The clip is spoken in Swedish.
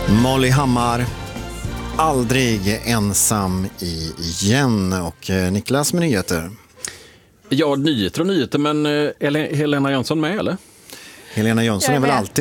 Molly Hammar, aldrig ensam igen. Och Niklas med nyheter. Ja, nyheter och nyheter, men Helena Jönsson med eller? Helena Jönsson är väl alltid